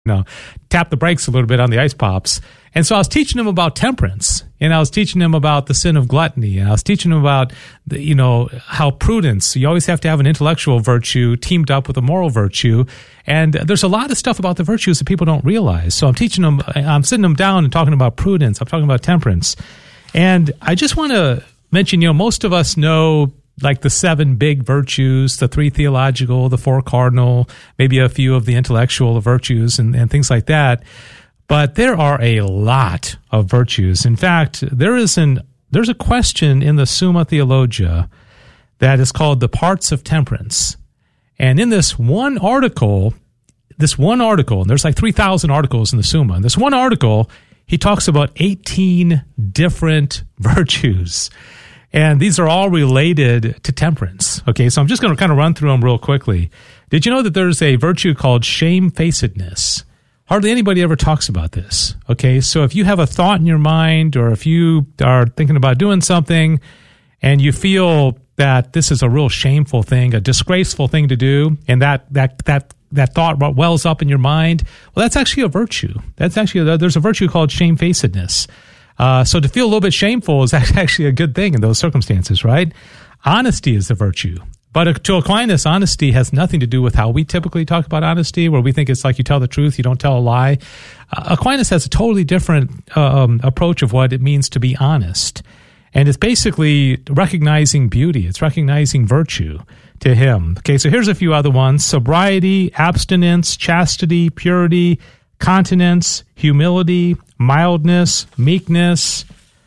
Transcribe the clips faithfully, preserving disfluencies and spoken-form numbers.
you know, tap the brakes a little bit on the ice pops. And so I was teaching him about temperance, and I was teaching him about the sin of gluttony, and I was teaching him about, the, you know, how prudence, you always have to have an intellectual virtue teamed up with a moral virtue. And there's a lot of stuff about the virtues that people don't realize. So I'm teaching them, I'm sitting them down and talking about prudence. I'm talking about temperance. And I just want to mention, you know, most of us know like the seven big virtues, the three theological, the four cardinal, maybe a few of the intellectual virtues and, and things like that. But there are a lot of virtues. In fact, there is an there's a question in the Summa Theologia that is called the Parts of Temperance. And in this one article, this one article, and there's like three thousand articles in the Summa. In this one article, he talks about eighteen different virtues. And these are all related to temperance. Okay, so I'm just going to kind of run through them real quickly. Did you know that there's a virtue called shamefacedness? Hardly anybody ever talks about this. Okay, so if you have a thought in your mind, or if you are thinking about doing something and you feel that this is a real shameful thing, a disgraceful thing to do, and that that that that thought wells up in your mind, well, that's actually a virtue. That's actually a, there's a virtue called shamefacedness. Uh, so to feel a little bit shameful is actually a good thing in those circumstances, right? Honesty is the virtue. But to Aquinas, honesty has nothing to do with how we typically talk about honesty, where we think it's like you tell the truth, you don't tell a lie. Uh, Aquinas has a totally different um, approach of what it means to be honest. And it's basically recognizing beauty. It's recognizing virtue to him. Okay, so here's a few other ones. Sobriety, abstinence, chastity, purity, continence, humility, mildness, meekness,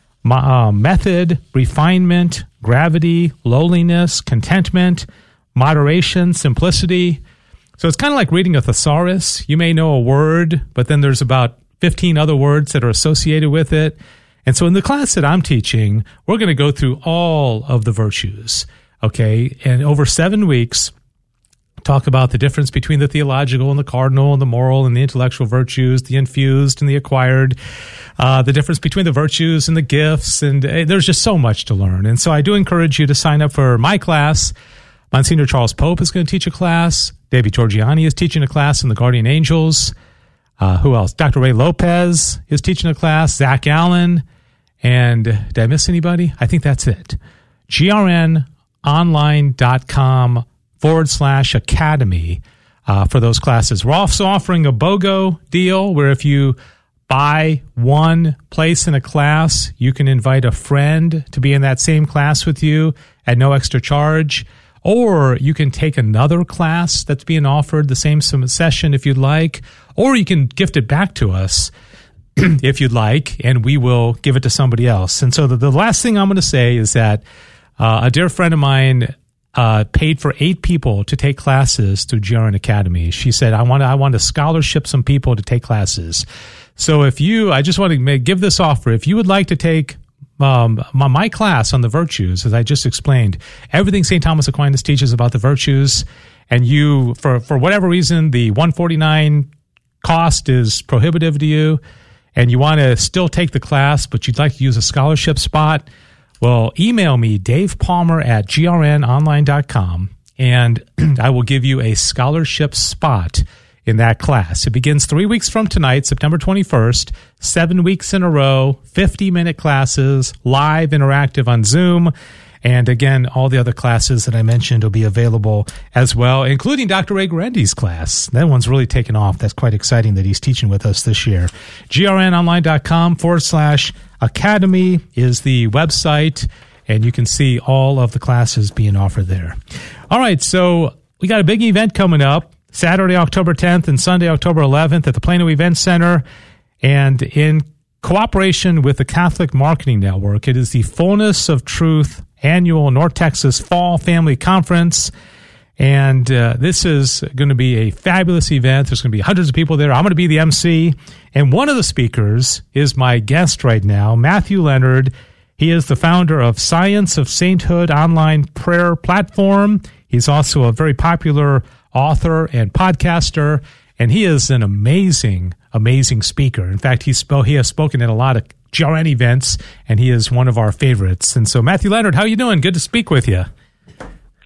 uh, method, refinement, gravity, lowliness, contentment, moderation, simplicity. So it's kind of like reading a thesaurus. You may know a word, but then there's about fifteen other words that are associated with it. And so in the class that I'm teaching, we're going to go through all of the virtues, okay? And over seven weeks, talk about the difference between the theological and the cardinal and the moral and the intellectual virtues, the infused and the acquired, uh, the difference between the virtues and the gifts, and uh, there's just so much to learn. And so I do encourage you to sign up for my class. Monsignor Charles Pope is going to teach a class. Debbie Torgiani is teaching a class in the Guardian Angels. Uh, who else? Doctor Ray Lopez is teaching a class. Zach Allen. And did I miss anybody? I think that's it. grnonline.com forward slash academy uh, for those classes. We're also offering a BOGO deal where if you buy one place in a class, you can invite a friend to be in that same class with you at no extra charge. Or you can take another class that's being offered, the same session if you'd like. Or you can gift it back to us if you'd like, and we will give it to somebody else. And so the, the last thing I'm going to say is that uh, a dear friend of mine uh, paid for eight people to take classes through G R N Academy. She said, I want to, I want to scholarship some people to take classes. So if you, I just want to make, give this offer. If you would like to take um, my, my class on the virtues, as I just explained, everything Saint Thomas Aquinas teaches about the virtues, and you, for, for whatever reason, the one forty-nine cost is prohibitive to you, and you want to still take the class, but you'd like to use a scholarship spot, well, email me, Dave Palmer at g r n online dot com, and I will give you a scholarship spot in that class. It begins three weeks from tonight, September twenty-first, seven weeks in a row, fifty-minute classes, live, interactive on Zoom. And again, all the other classes that I mentioned will be available as well, including Doctor Ray Guarendi's class. That one's really taken off. That's quite exciting that he's teaching with us this year. grnonline.com forward slash academy is the website, and you can see all of the classes being offered there. All right, so we got a big event coming up, Saturday, October tenth and Sunday, October eleventh at the Plano Event Center. And in cooperation with the Catholic Marketing Network, it is the Fullness of Truth annual North Texas Fall Family Conference. And uh, this is going to be a fabulous event. There's going to be hundreds of people there. I'm going to be the M C. And one of the speakers is my guest right now, Matthew Leonard. He is the founder of Science of Sainthood online prayer platform. He's also a very popular author and podcaster. And he is an amazing, amazing speaker. In fact, he, sp- he has spoken at a lot of G R N events, and he is one of our favorites. And so, Matthew Leonard, how are you doing? Good to speak with you.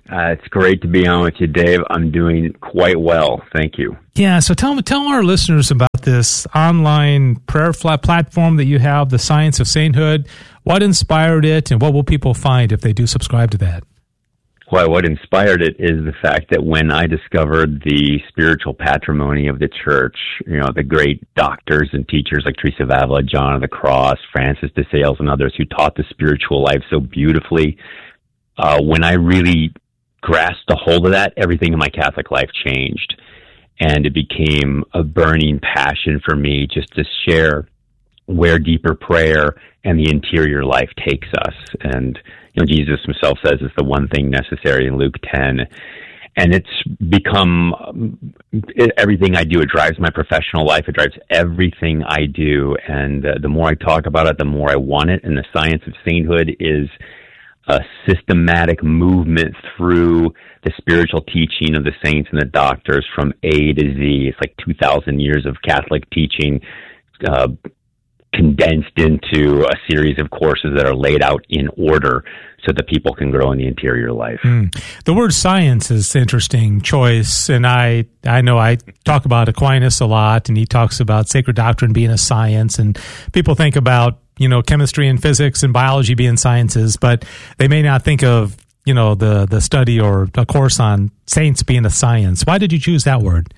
Uh, it's great to be on with you, Dave. I'm doing quite well. Thank you. Yeah, so tell tell our listeners about this online prayer flat platform that you have, the Science of Sainthood. What inspired it, and what will people find if they do subscribe to that? Well, what inspired it is the fact that when I discovered the spiritual patrimony of the church, you know, the great doctors and teachers like Teresa of Avila, John of the Cross, Francis de Sales, and others who taught the spiritual life so beautifully, uh, when I really grasped a hold of that, everything in my Catholic life changed. And it became a burning passion for me just to share where deeper prayer and the interior life takes us. And, you know, Jesus himself says it's the one thing necessary in Luke ten. And it's become it, everything I do. It drives my professional life. It drives everything I do. And uh, the more I talk about it, the more I want it. And the Science of Sainthood is a systematic movement through the spiritual teaching of the saints and the doctors from A to Z. It's like two thousand years of Catholic teaching uh, condensed into a series of courses that are laid out in order so that people can grow in the interior life. Mm. The word science is an interesting choice, and I, I know I talk about Aquinas a lot, and he talks about sacred doctrine being a science, and people think about, you know, chemistry and physics and biology being sciences, but they may not think of, you know, the, the study or a course on saints being a science. Why did you choose that word?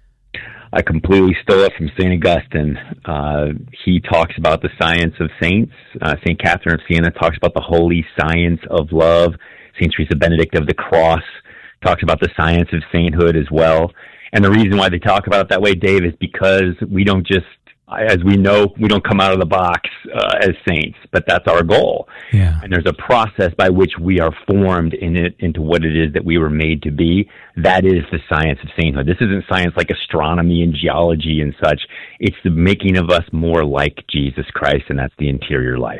I completely stole it from Saint Augustine. Uh, he talks about the science of saints. Uh, Saint Catherine of Siena talks about the holy science of love. Saint Teresa Benedict of the Cross talks about the science of sainthood as well. And the reason why they talk about it that way, Dave, is because we don't just, as we know, we don't come out of the box uh, as saints, but that's our goal. Yeah. And there's a process by which we are formed in it into what it is that we were made to be. That is the science of sainthood. This isn't science like astronomy and geology and such. It's the making of us more like Jesus Christ, and that's the interior life.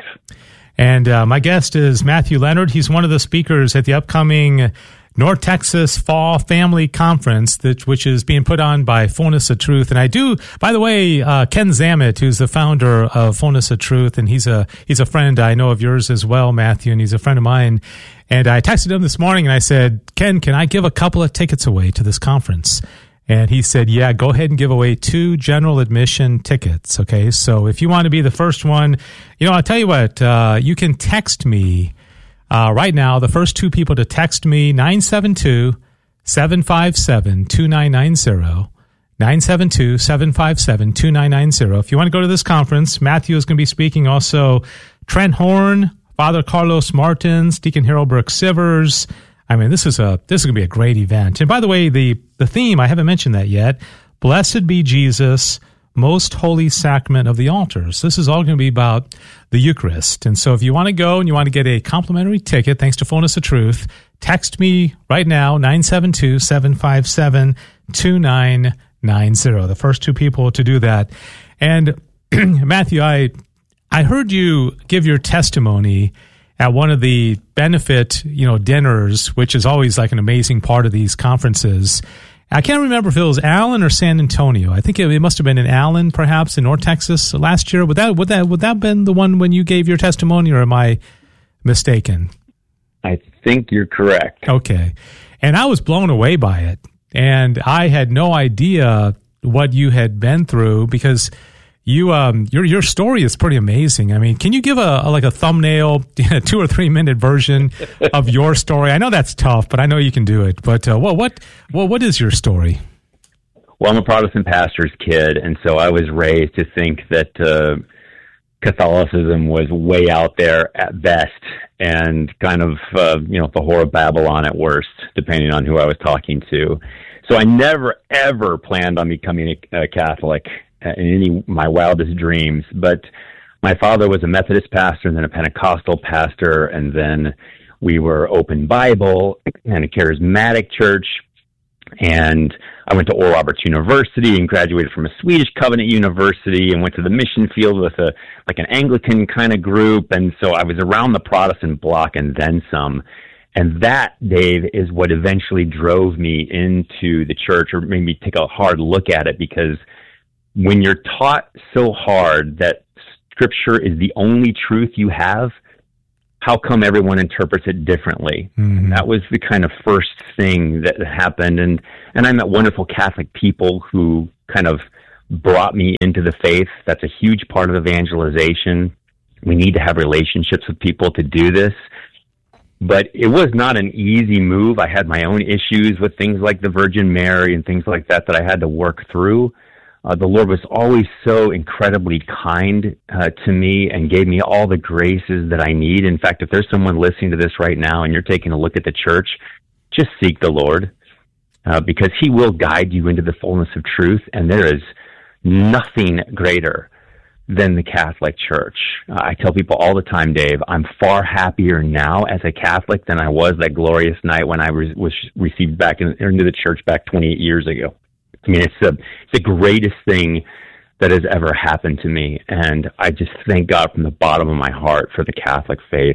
And uh, my guest is Matthew Leonard. He's one of the speakers at the upcoming North Texas Fall Family Conference, that, which is being put on by Fullness of Truth. And I do, by the way, uh, Ken Zammit, who's the founder of Fullness of Truth, and he's a he's a friend I know of yours as well, Matthew, and he's a friend of mine. And I texted him this morning and I said, Ken, can I give a couple of tickets away to this conference? And he said, yeah, go ahead and give away two general admission tickets. Okay, so if you want to be the first one, you know, I'll tell you what, uh, you can text me Uh, right now, the first two people to text me, nine seven two, seven five seven, two nine nine zero, nine seven two, seven five seven, two nine nine zero. If you want to go to this conference, Matthew is going to be speaking. Also, Trent Horn, Father Carlos Martins, Deacon Harold Brooks Sivers. I mean, this is a this is going to be a great event. And by the way, the, the theme, I haven't mentioned that yet, Blessed be Jesus, Most Holy Sacrament of the Altars. This is all going to be about the Eucharist. And so if you want to go and you want to get a complimentary ticket, thanks to Fullness of Truth, text me right now, nine seven two, seven five seven, two nine nine zero. The first two people to do that. And Matthew, I I heard you give your testimony at one of the benefit, you know, dinners, which is always like an amazing part of these conferences. I can't remember if it was Allen or San Antonio. I think it, it must have been in Allen, perhaps in North Texas last year. Would that would that would that have been the one when you gave your testimony, or am I mistaken? I think you're correct. Okay, and I was blown away by it, and I had no idea what you had been through, because you um your your story is pretty amazing. I mean, can you give a, a like a thumbnail, two or three minute version of your story? I know that's tough, but I know you can do it. But uh, what what what what is your story? Well, I'm a Protestant pastor's kid, and so I was raised to think that uh, Catholicism was way out there at best, and kind of uh, you know the whore of Babylon at worst, depending on who I was talking to. So I never ever planned on becoming a, a Catholic in any of my wildest dreams. But my father was a Methodist pastor and then a Pentecostal pastor, and then we were Open Bible and a charismatic church. And I went to Oral Roberts University and graduated from a Swedish Covenant University and went to the mission field with a like an Anglican kind of group. And so I was around the Protestant bloc and then some. And that, Dave, is what eventually drove me into the church, or made me take a hard look at it, because when you're taught so hard that Scripture is the only truth you have, how come everyone interprets it differently? Mm-hmm. And that was the kind of first thing that happened. And, and I met wonderful Catholic people who kind of brought me into the faith. That's a huge part of evangelization. We need to have relationships with people to do this. But it was not an easy move. I had my own issues with things like the Virgin Mary and things like that that I had to work through. Uh, the Lord was always so incredibly kind uh, to me and gave me all the graces that I need. In fact, if there's someone listening to this right now and you're taking a look at the church, just seek the Lord uh, because he will guide you into the fullness of truth. And there is nothing greater than the Catholic Church. Uh, I tell people all the time, Dave, I'm far happier now as a Catholic than I was that glorious night when I was, was received back in, into the church back twenty-eight years ago. I mean, it's the, it's the greatest thing that has ever happened to me. And I just thank God from the bottom of my heart for the Catholic faith.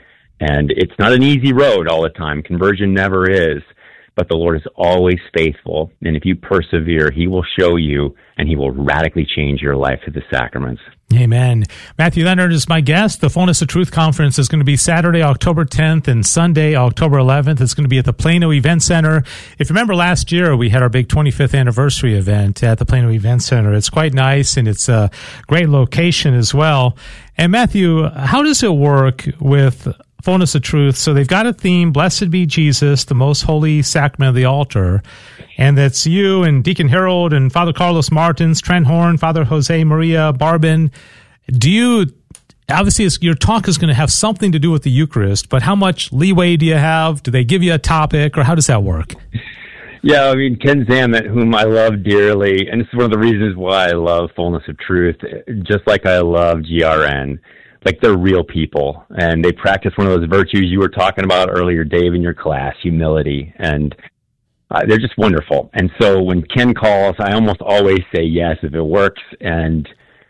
And it's not an easy road all the time. Conversion never is. But the Lord is always faithful. And if you persevere, he will show you and he will radically change your life through the sacraments. Amen. Matthew Leonard is my guest. The Fullness of Truth Conference is going to be Saturday, October tenth, and Sunday, October eleventh. It's going to be at the Plano Event Center. If you remember last year, we had our big twenty-fifth anniversary event at the Plano Event Center. It's quite nice, and it's a great location as well. And Matthew, how does it work with Fullness of Truth? So they've got a theme, Blessed be Jesus, the most holy sacrament of the altar. And that's you and Deacon Harold and Father Carlos Martins, Trent Horn, Father Jose Maria Barbin. Do you, obviously it's, your talk is going to have something to do with the Eucharist, but how much leeway do you have? Do they give you a topic, or how does that work? Yeah, I mean, Ken Zammit, whom I love dearly, and this is one of the reasons why I love Fullness of Truth, just like I love G R N. Like, they're real people, and they practice one of those virtues you were talking about earlier, Dave, in your class, humility, and uh, they're just wonderful. And so when Ken calls, I almost always say yes if it works, and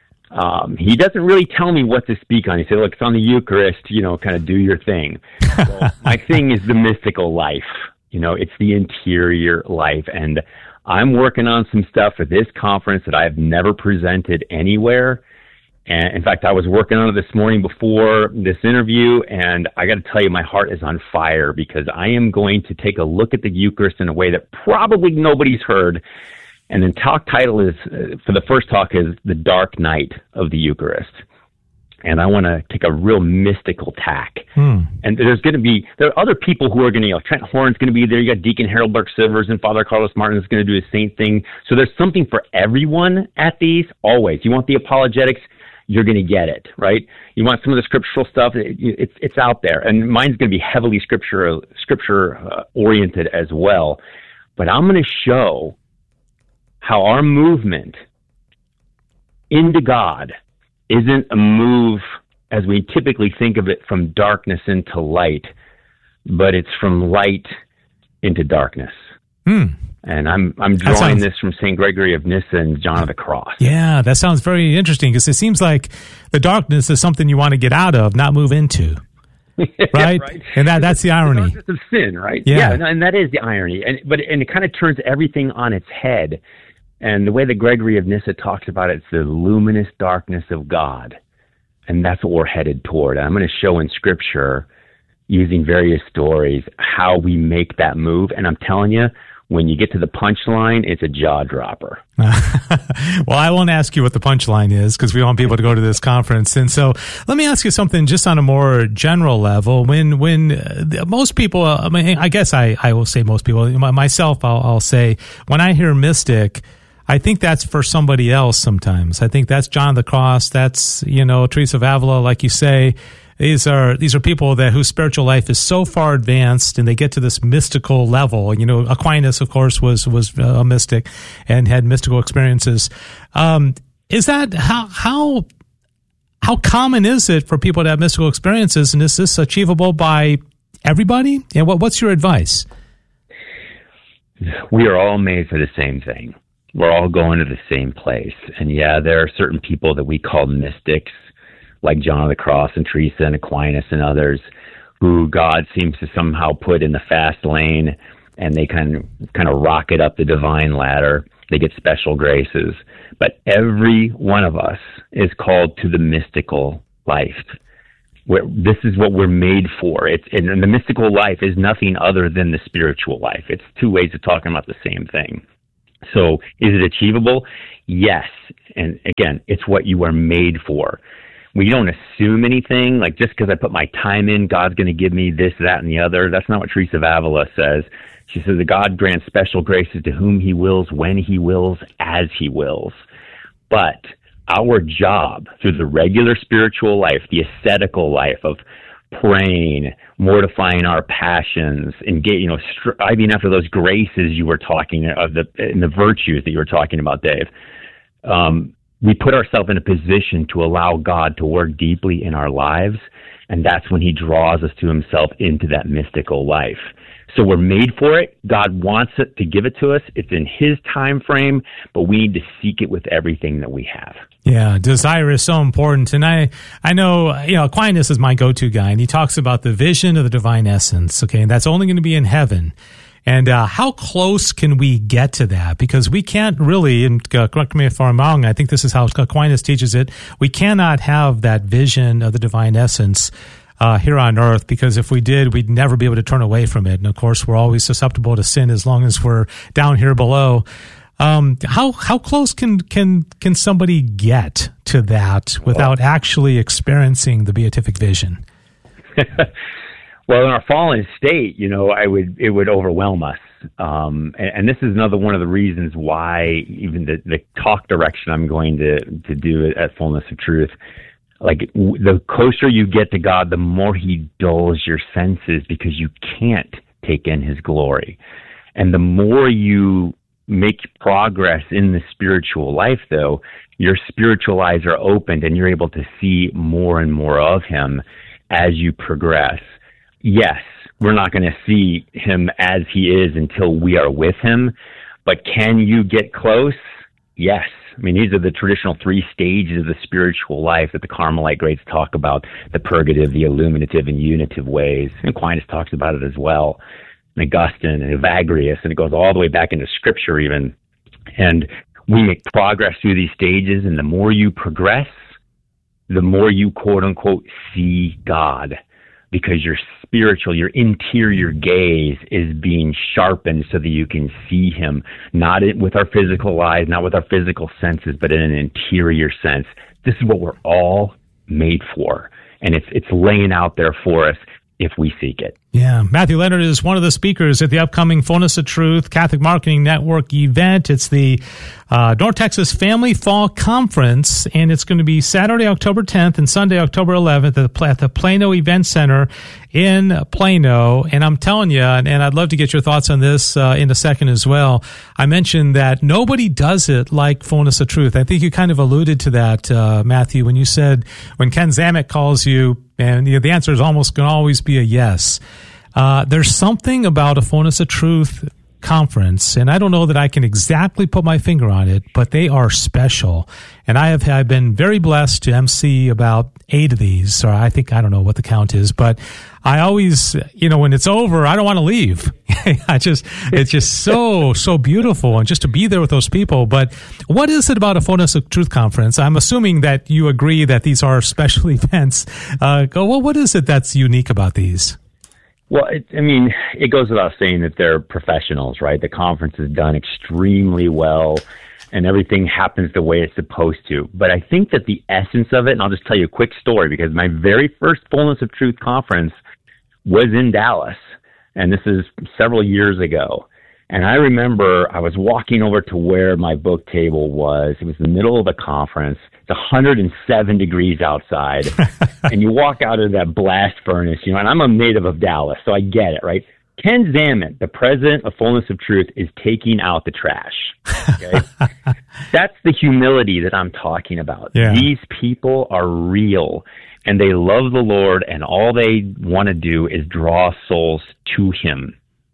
um, he doesn't really tell me what to speak on. He said, look, it's on the Eucharist, you know, kind of do your thing. So my thing is the mystical life. You know, it's the interior life, and I'm working on some stuff for this conference that I've never presented anywhere. And in fact, I was working on it this morning before this interview, and I got to tell you, my heart is on fire because I am going to take a look at the Eucharist in a way that probably nobody's heard. And the talk title is, uh, for the first talk, is The Dark Night of the Eucharist. And I want to take a real mystical tack. Hmm. And there's going to be, there are other people who are going to, you know, Trent Horn's going to be there. You got Deacon Harold Burke-Sivers and Father Carlos Martin is going to do the same thing. So there's something for everyone at these, always. You want the apologetics, you're going to get it, right? You want some of the scriptural stuff, it, it's it's out there. And mine's going to be heavily scripture, scripture uh, oriented as well. But I'm going to show how our movement into God isn't a move as we typically think of it from darkness into light, but it's from light into darkness. Hmm. And I'm I'm drawing sounds, this from Saint Gregory of Nyssa and John of the Cross. Yeah, that sounds very interesting because it seems like the darkness is something you want to get out of, not move into. Right? Yeah, right. And that that's the irony. The darkness of sin, right? Yeah. yeah, and that is the irony. And but and it kind of turns everything on its head. And the way that Gregory of Nyssa talks about it, it's the luminous darkness of God. And that's what we're headed toward. And I'm going to show in Scripture, using various stories, how we make that move. And I'm telling you, when you get to the punchline, it's a jaw dropper. Well, I won't ask you what the punchline is because we want people to go to this conference. And so let me ask you something just on a more general level. When when uh, most people, uh, I mean, I guess I, I will say most people, myself, I'll, I'll say, when I hear mystic, I think that's for somebody else sometimes. I think that's John of the Cross. That's, you know, Teresa of Avila, like you say. These are these are people that whose spiritual life is so far advanced, and they get to this mystical level. You know, Aquinas, of course, was was a mystic and had mystical experiences. Um, is that how how how common is it for people to have mystical experiences, and is this achievable by everybody? And what what's your advice? We are all made for the same thing. We're all going to the same place, and yeah, there are certain people that we call mystics, like John of the Cross and Teresa and Aquinas and others, who God seems to somehow put in the fast lane, and they kind of, kind of rocket up the divine ladder. They get special graces. But every one of us is called to the mystical life. We're, this is what we're made for. It's and the mystical life is nothing other than the spiritual life. It's two ways of talking about the same thing. So is it achievable? Yes. And again, it's what you are made for. We don't assume anything, like just because I put my time in, God's going to give me this, that, and the other. That's not what Teresa of Avila says. She says that God grants special graces to whom he wills, when he wills, as he wills. But our job through the regular spiritual life, the ascetical life of praying, mortifying our passions, and get, you know, striving after those graces you were talking of, the and the virtues that you were talking about, Dave. Um, we put ourselves in a position to allow God to work deeply in our lives, and that's when he draws us to himself into that mystical life. So we're made for it. God wants it to give it to us. It's in his time frame, but we need to seek it with everything that we have. Yeah, desire is so important. And I, I know, you know, Aquinas is my go-to guy, and he talks about the vision of the divine essence, okay, and that's only going to be in heaven. And uh, how close can we get to that? Because we can't really, and uh, correct me if I'm wrong, I think this is how Aquinas teaches it, we cannot have that vision of the divine essence uh, here on earth, because if we did, we'd never be able to turn away from it. And of course, we're always susceptible to sin as long as we're down here below. Um, how how close can, can, can somebody get to that without well, actually experiencing the beatific vision? Well, in our fallen state, you know, I would it would overwhelm us, um, and, and this is another one of the reasons why even the, the talk direction I'm going to to do at Fullness of Truth, like w- the closer you get to God, the more he dulls your senses because you can't take in his glory, and the more you make progress in the spiritual life, though, your spiritual eyes are opened and you're able to see more and more of him as you progress. Yes, we're not going to see him as he is until we are with him, but can you get close? Yes. I mean, these are the traditional three stages of the spiritual life that the Carmelite greats talk about, the purgative, the illuminative, and unitive ways. And Aquinas talks about it as well, and Augustine and Evagrius, and it goes all the way back into Scripture even. And we make progress through these stages, and the more you progress, the more you, quote-unquote, see God, because your spiritual, your interior gaze is being sharpened so that you can see him, not with our physical eyes, not with our physical senses, but in an interior sense. This is what we're all made for, and it's it's laying out there for us if we seek it. Yeah, Matthew Leonard is one of the speakers at the upcoming Fullness of Truth Catholic Marketing Network event. It's the uh, North Texas Family Fall Conference, and it's going to be Saturday, October tenth and Sunday, October eleventh at the, at the Plano Event Center in Plano. And I'm telling you, and, and I'd love to get your thoughts on this uh, in a second as well. I mentioned that nobody does it like Fullness of Truth. I think you kind of alluded to that, uh, Matthew, when you said when Ken Zamek calls you, and you know, the answer is almost going to always be a yes. Uh, there's something about a Fullness of Truth conference, and I don't know that I can exactly put my finger on it, but they are special. And I have I've been very blessed to emcee about eight of these, or I think, I don't know what the count is, but I always, you know, when it's over, I don't want to leave. I just, it's just so, so beautiful, and just to be there with those people. But what is it about a Fullness of Truth conference? I'm assuming that you agree that these are special events. Uh, well, what is it that's unique about these? Well, it, I mean, it goes without saying that they're professionals, right? The conference is done extremely well, and everything happens the way it's supposed to. But I think that the essence of it, and I'll just tell you a quick story, because my very first Fullness of Truth conference was in Dallas, and this is several years ago. And I remember I was walking over to where my book table was. It was the middle of the conference. It's one hundred seven degrees outside. And you walk out of that blast furnace, you know, and I'm a native of Dallas, so I get it, right? Ken Zamet, the president of Fullness of Truth, is taking out the trash. Okay? That's the humility that I'm talking about. Yeah. These people are real, and they love the Lord, and all they want to do is draw souls to him.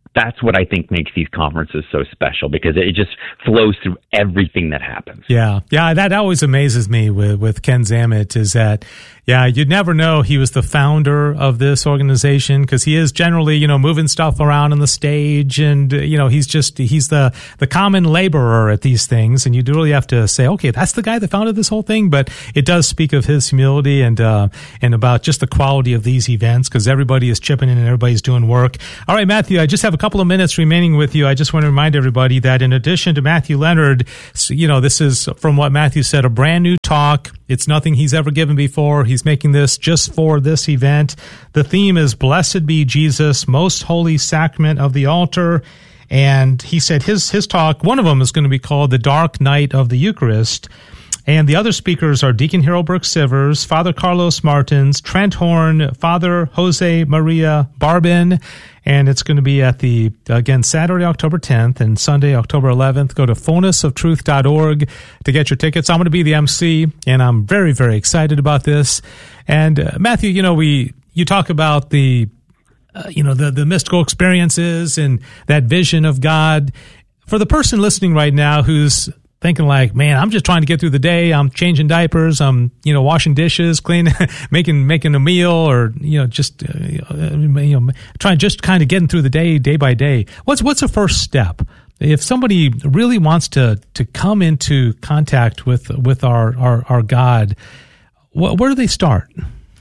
that's what I think makes these conferences so special, because it just flows through everything that happens. Yeah. Yeah. That always amazes me with, with Ken Zammit is that, yeah, you'd never know he was the founder of this organization, because he is generally, you know, moving stuff around on the stage, and, you know, he's just, he's the, the common laborer at these things. And you do really have to say, okay, that's the guy that founded this whole thing. But it does speak of his humility and, uh, and about just the quality of these events, because everybody is chipping in and everybody's doing work. All right, Matthew, I just have a couple of minutes remaining with you. I just want to remind everybody that in addition to Matthew Leonard, you know, this is, from what Matthew said, a brand new talk. It's nothing he's ever given before. He's making this just for this event. The theme is Blessed Be Jesus, Most Holy Sacrament of the Altar. And he said his his talk, one of them is going to be called The Dark Night of the Eucharist. And the other speakers are Deacon Harold Brooks-Sivers, Father Carlos Martins, Trent Horn, Father Jose Maria Barbin. And it's going to be at the, again, Saturday, October tenth and Sunday, October eleventh. Go to fullness of truth dot org to get your tickets. I'm going to be the M C, and I'm very, very excited about this. And uh, Matthew, you know, we you talk about the, uh, you know, the, the mystical experiences and that vision of God. For the person listening right now who's thinking like, man, I'm just trying to get through the day. I'm changing diapers. I'm, you know, washing dishes, cleaning, making, making a meal, or, you know, just, uh, you know, trying, just kind of getting through the day, day by day. What's, what's the first step? If somebody really wants to, to come into contact with, with our, our, our God, wh- where do they start?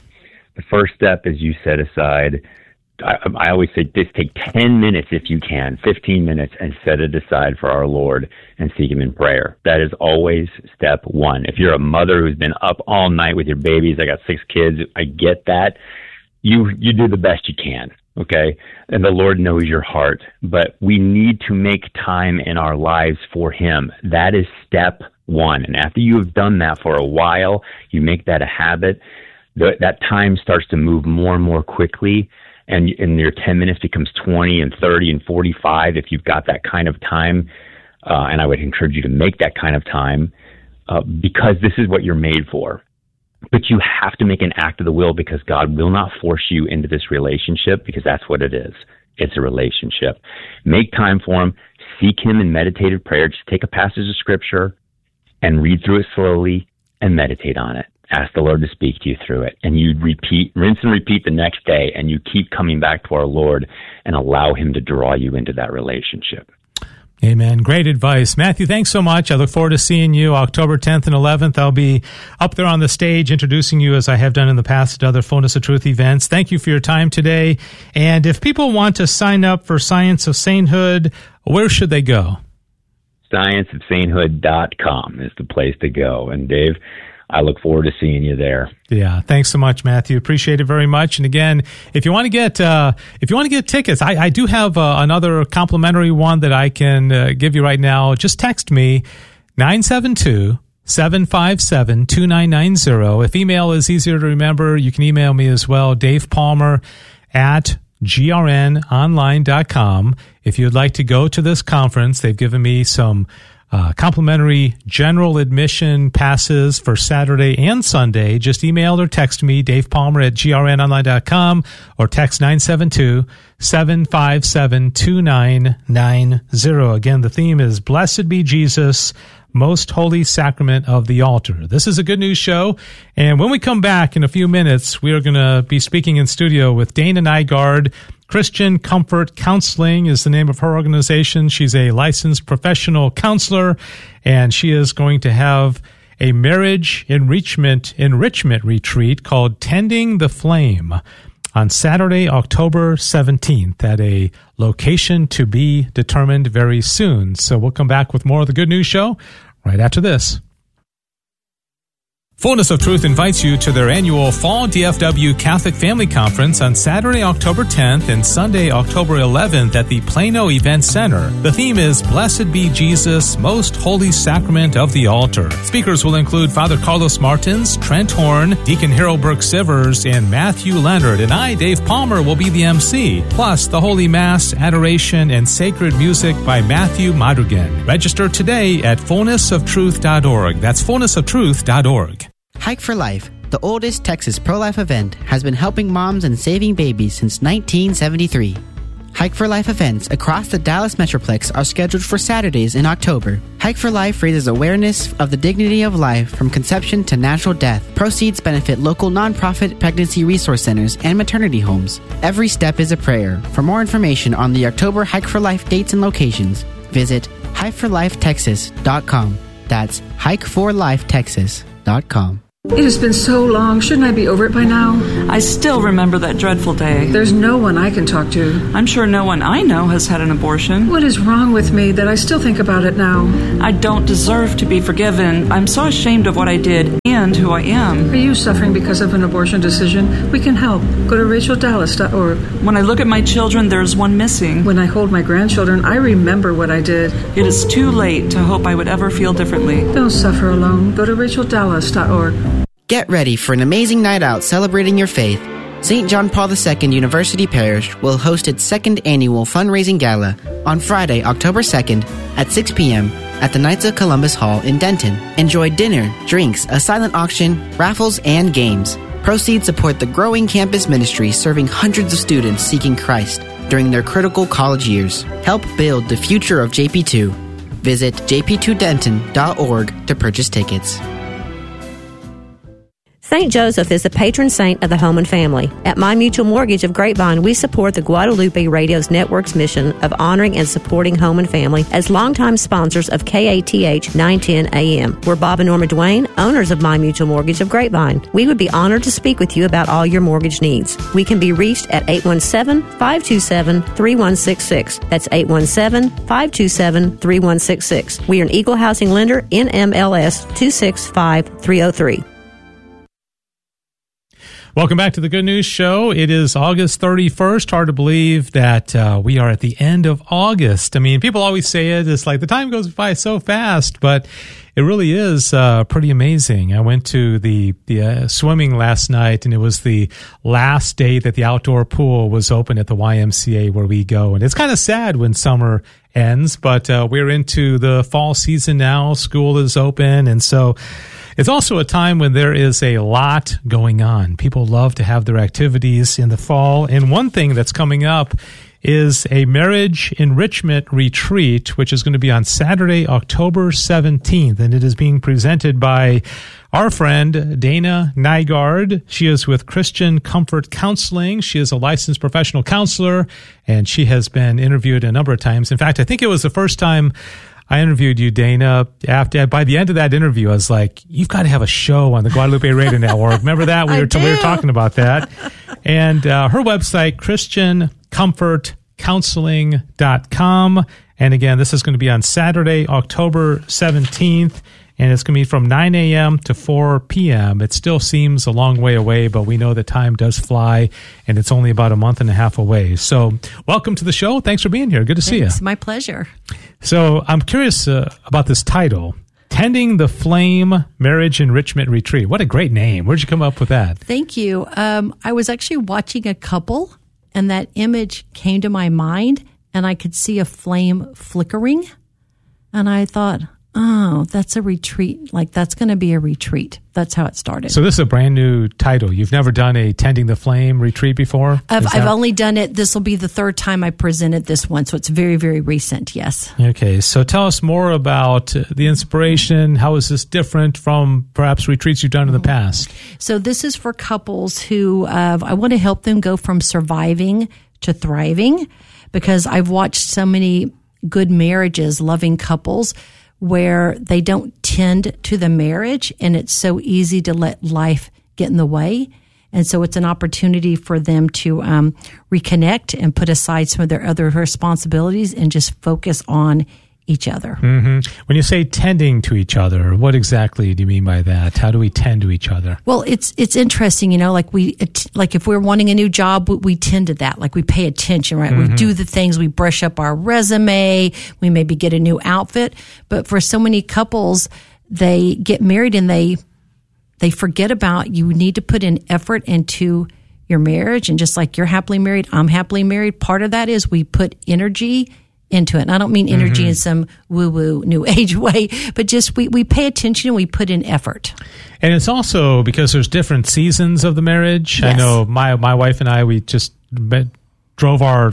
The first step is you set aside, I, I always say, just take ten minutes if you can, fifteen minutes, and set it aside for our Lord and seek Him in prayer. That is always step one. If you're a mother who's been up all night with your babies, I got six kids, I get that. You you do the best you can, okay? And the Lord knows your heart. But we need to make time in our lives for Him. That is step one. And after you have done that for a while, you make that a habit, the, that time starts to move more and more quickly. And, and your ten minutes becomes twenty and thirty and forty-five if you've got that kind of time. Uh, and I would encourage you to make that kind of time uh, because this is what you're made for. But you have to make an act of the will, because God will not force you into this relationship, because that's what it is. It's a relationship. Make time for Him. Seek Him in meditative prayer. Just take a passage of Scripture and read through it slowly and meditate on it. Ask the Lord to speak to you through it. And you repeat, rinse and repeat the next day, and you keep coming back to our Lord and allow Him to draw you into that relationship. Amen. Great advice. Matthew, thanks so much. I look forward to seeing you October tenth and eleventh. I'll be up there on the stage introducing you, as I have done in the past at other Fullness of Truth events. Thank you for your time today. And if people want to sign up for Science of Sainthood, where should they go? science of sainthood dot com is the place to go. And Dave, I look forward to seeing you there. Yeah, thanks so much, Matthew. Appreciate it very much. And again, if you want to get uh, if you want to get tickets, I, I do have uh, another complimentary one that I can uh, give you right now. Just text me nine seven two, seven five seven, two nine nine zero. If email is easier to remember, you can email me as well, Dave Palmer at G R N online dot com. If you'd like to go to this conference, they've given me some Uh, complimentary general admission passes for Saturday and Sunday. Just email or text me, Dave Palmer at G R N online dot com, or text nine seven two, seven five seven, two nine nine zero. Again, the theme is Blessed Be Jesus, Most Holy Sacrament of the Altar. This is a Good News Show, and when we come back in a few minutes, we are going to be speaking in studio with Dana Nygaard. Christian Comfort Counseling is the name of her organization. She's a licensed professional counselor, and she is going to have a marriage enrichment enrichment retreat called Tending the Flame on Saturday, October seventeenth at a location to be determined very soon. So we'll come back with more of the Good News Show right after this. Fullness of Truth invites you to their annual Fall D F W Catholic Family Conference on Saturday, October tenth and Sunday, October eleventh at the Plano Event Center. The theme is Blessed Be Jesus, Most Holy Sacrament of the Altar. Speakers will include Father Carlos Martins, Trent Horn, Deacon Harold Brooks-Sivers, and Matthew Leonard. And I, Dave Palmer, will be the M C. Plus, the Holy Mass, adoration, and sacred music by Matthew Madrigan. Register today at fullness of truth dot org. That's fullness of truth dot org. Hike for Life, the oldest Texas pro-life event, has been helping moms and saving babies since nineteen seventy-three. Hike for Life events across the Dallas Metroplex are scheduled for Saturdays in October. Hike for Life raises awareness of the dignity of life from conception to natural death. Proceeds benefit local nonprofit pregnancy resource centers and maternity homes. Every step is a prayer. For more information on the October Hike for Life dates and locations, visit hike for life texas dot com. That's hike for life texas dot com. It has been so long. Shouldn't I be over it by now? I still remember that dreadful day. There's no one I can talk to. I'm sure no one I know has had an abortion. What is wrong with me that I still think about it now? I don't deserve to be forgiven. I'm so ashamed of what I did and who I am. Are you suffering because of an abortion decision? We can help. Go to rachel dallas dot org. When I look at my children, there's one missing. When I hold my grandchildren, I remember what I did. It is too late to hope I would ever feel differently. Don't suffer alone. Go to rachel dallas dot org. Get ready for an amazing night out celebrating your faith. Saint John Paul the Second University Parish will host its second annual fundraising gala on Friday, October second at six p.m. at the Knights of Columbus Hall in Denton. Enjoy dinner, drinks, a silent auction, raffles, and games. Proceeds support the growing campus ministry serving hundreds of students seeking Christ during their critical college years. Help build the future of J P two. Visit j p two denton dot org to purchase tickets. Saint Joseph is the patron saint of the home and family. At My Mutual Mortgage of Grapevine, we support the Guadalupe Radio's network's mission of honoring and supporting home and family as longtime sponsors of K A T H nine ten A M. We're Bob and Norma Duane, owners of My Mutual Mortgage of Grapevine. We would be honored to speak with you about all your mortgage needs. We can be reached at eight one seven, five two seven, three one six six. That's eight one seven, five two seven, three one six six. We are an equal housing lender, N M L S two six five three zero three. Welcome back to the Good News Show. It is August thirty-first. Hard to believe that uh, we are at the end of August. I mean, people always say it. It's like the time goes by so fast, but it really is uh, pretty amazing. I went to the, the uh, swimming last night, and it was the last day that the outdoor pool was open at the Y M C A where we go. And it's kind of sad when summer ends, but uh, we're into the fall season now. School is open, and so it's also a time when there is a lot going on. People love to have their activities in the fall. And one thing that's coming up is a marriage enrichment retreat, which is going to be on Saturday, October seventeenth. And it is being presented by our friend, Dana Nygaard. She is with Christian Comfort Counseling. She is a licensed professional counselor, and she has been interviewed a number of times. In fact, I think it was the first time I interviewed you, Dana. After, by the end of that interview, I was like, you've got to have a show on the Guadalupe Radio Network. Remember that? We were, t- we were talking about that. And uh, her website, christian comfort counseling dot com. And again, this is going to be on Saturday, October seventeenth. And it's going to be from nine a.m. to four p.m. It still seems a long way away, but we know that time does fly, and it's only about a month and a half away. So welcome to the show. Thanks for being here. Good to see you. It's my pleasure. So I'm curious uh, about this title, Tending the Flame Marriage Enrichment Retreat. What a great name. Where'd you come up with that? Thank you. Um, I was actually watching a couple, and that image came to my mind, and I could see a flame flickering, and I thought, oh, that's a retreat. Like, that's going to be a retreat. That's how it started. So this is a brand new title. You've never done a Tending the Flame retreat before? I've, that- I've only done it. This will be the third time I presented this one, so it's very, very recent, yes. Okay, so tell us more about the inspiration. How is this different from perhaps retreats you've done in the past? So this is for couples who, uh, I want to help them go from surviving to thriving, because I've watched so many good marriages, loving couples, where they don't tend to the marriage, and it's so easy to let life get in the way. And so it's an opportunity for them to um, reconnect and put aside some of their other responsibilities and just focus on each other. Mm-hmm. When you say tending to each other, what exactly do you mean by that? How do we tend to each other? Well, it's it's interesting, you know, like we like if we're wanting a new job, we, we tend to that. Like we pay attention, right? Mm-hmm. We do the things, we brush up our resume, we maybe get a new outfit. But for so many couples, they get married and they they forget about you need to put in effort into your marriage. And just like you're happily married, I'm happily married. Part of that is we put energy into it. And I don't mean energy mm-hmm. in some woo-woo new age way, but just we, we pay attention and we put in effort. And it's also because there's different seasons of the marriage. Yes. I know my my wife and I, we just met, drove our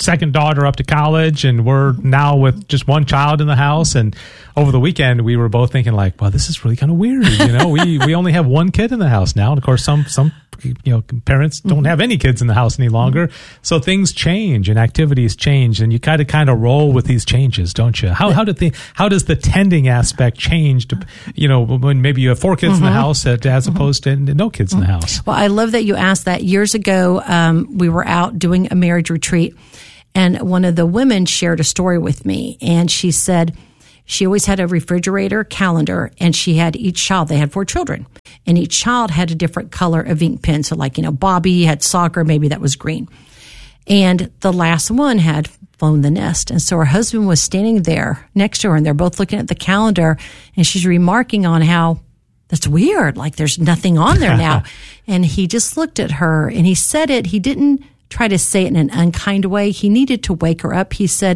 second daughter up to college, and we're now with just one child in the house. And over the weekend, we were both thinking like, well, this is really kind of weird. You know, we, we only have one kid in the house now. And of course, some, some, you know, parents don't have any kids in the house any longer. So things change and activities change, and you kind of kind of roll with these changes, don't you? How, how did the, how does the tending aspect change to, you know, when maybe you have four kids mm-hmm. in the house as mm-hmm. opposed to no kids mm-hmm. in the house? Well, I love that you asked that. Years ago, um, we were out doing a marriage retreat, and one of the women shared a story with me, and she said she always had a refrigerator calendar, and she had each child, they had four children, and each child had a different color of ink pen. So like, you know, Bobby had soccer, maybe that was green. And the last one had flown the nest. And so her husband was standing there next to her, and they're both looking at the calendar, and she's remarking on how that's weird. Like there's nothing on there now. And he just looked at her, and he said it. He didn't try to say it in an unkind way. He needed to wake her up. He said,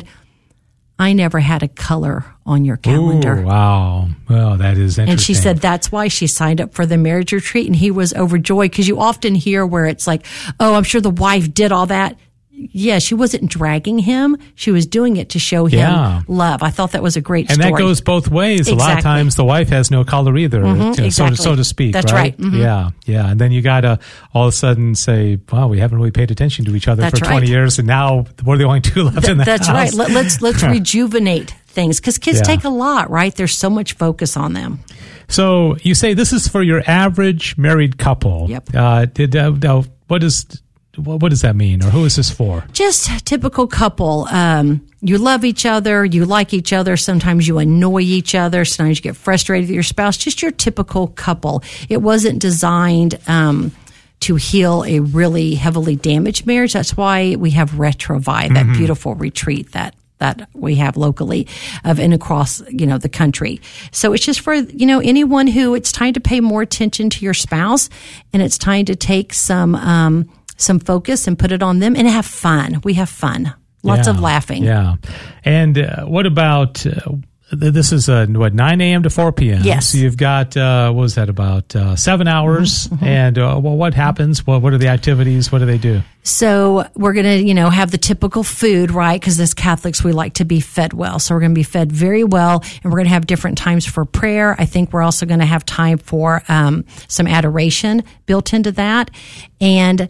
I never had a color on your calendar. Ooh, wow. Well, that is interesting. And she said that's why she signed up for the marriage retreat. And he was overjoyed, because you often hear where it's like, oh, I'm sure the wife did all that. Yeah, she wasn't dragging him. She was doing it to show him yeah. love. I thought that was a great and story. And that goes both ways. Exactly. A lot of times the wife has no color either, mm-hmm, you know, exactly. so, to, so to speak. That's right. right. Mm-hmm. Yeah, yeah. And then you got to all of a sudden say, wow, we haven't really paid attention to each other that's for right. twenty years, and now we're the only two left Th- in the that's house. That's right. Let, let's, let's rejuvenate things, because kids yeah. take a lot, right? There's so much focus on them. So you say this is for your average married couple. Yep. Uh, did, uh, uh, what is... What does that mean, or who is this for? Just a typical couple. Um, you love each other. You like each other. Sometimes you annoy each other. Sometimes you get frustrated with your spouse. Just your typical couple. It wasn't designed um, to heal a really heavily damaged marriage. That's why we have Retrovite, that mm-hmm. beautiful retreat that that we have locally of and across, you know, the country. So it's just for, you know, anyone who it's time to pay more attention to your spouse, and it's time to take some, um, some focus and put it on them and have fun. We have fun. Lots yeah, of laughing. Yeah. And uh, what about, uh, this is uh, what, nine a.m. to four p.m.? Yes. So you've got, uh, what was that, about uh, seven hours? Mm-hmm. And uh, well, what happens? Well, what are the activities? What do they do? So we're going to, you know, have the typical food, right? Because as Catholics, we like to be fed well. So we're going to be fed very well, and we're going to have different times for prayer. I think we're also going to have time for um, some adoration built into that. And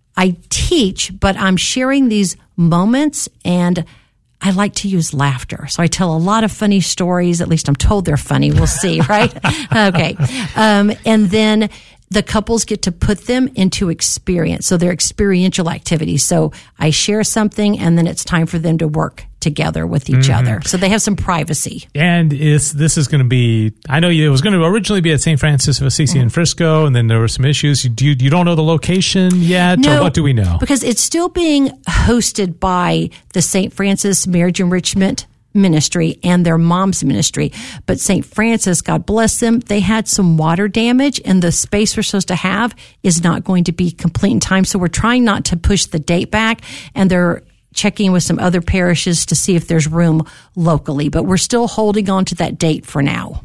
I teach, but I'm sharing these moments, and I like to use laughter. So I tell a lot of funny stories. At least I'm told they're funny. We'll see, right? Okay. Um, and then the couples get to put them into experience. So they're experiential activities. So I share something, and then it's time for them to work together with each mm-hmm. other. So they have some privacy. And is this is going to be, I know you, it was going to originally be at Saint Francis of Assisi mm-hmm. in Frisco, and then there were some issues. You, you, you don't know the location yet, no, or what do we know? Because it's still being hosted by the Saint Francis Marriage Enrichment Ministry and their mom's ministry. But Saint Francis, God bless them, they had some water damage, and the space we're supposed to have is not going to be complete in time. So we're trying not to push the date back, and they're checking with some other parishes to see if there's room locally. But we're still holding on to that date for now.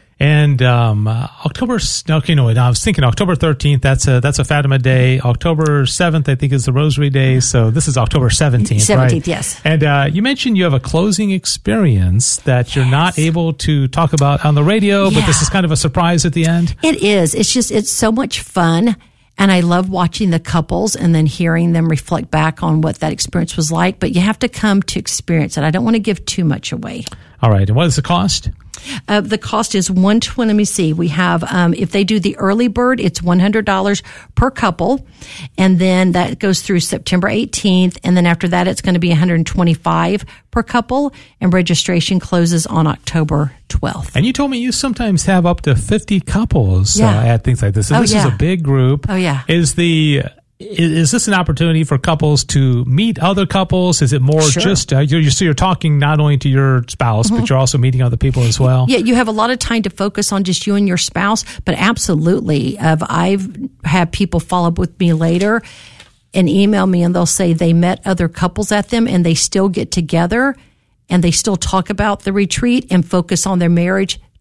And um, uh, October, okay, no, I was thinking October thirteenth, that's a, that's a Fatima Day. October seventh, I think, is the Rosary Day. So this is October seventeenth, seventeenth, right? Yes. And uh, you mentioned you have a closing experience that yes. you're not able to talk about on the radio, yeah. but this is kind of a surprise at the end. It is. It's just, it's so much fun. And I love watching the couples and then hearing them reflect back on what that experience was like. But you have to come to experience it. I don't want to give too much away. All right. And what is the cost? Uh, the cost is one twenty. Let me see. We have, um, if they do the early bird, it's one hundred dollars per couple. And then that goes through September eighteenth. And then after that, it's going to be one hundred twenty-five dollars per couple. And registration closes on October twelfth. And you told me you sometimes have up to fifty couples yeah. uh, at things like this. So oh, this yeah. is a big group. Oh, yeah. Is the... Is this an opportunity for couples to meet other couples? Is it more sure. just, uh, you're, so you're talking not only to your spouse, mm-hmm. but you're also meeting other people as well? Yeah, you have a lot of time to focus on just you and your spouse, but absolutely. Uh, I've had people follow up with me later and email me, and they'll say they met other couples at them, and they still get together, and they still talk about the retreat and focus on their marriage